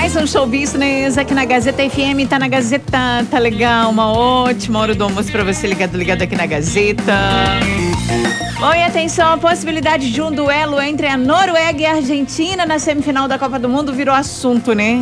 Mais um show business aqui na Gazeta FM, tá na Gazeta, tá legal, uma ótima hora do almoço pra você ligado aqui na Gazeta. Bom, e atenção, a possibilidade de um duelo entre a Noruega e a Argentina na semifinal da Copa do Mundo virou assunto, né?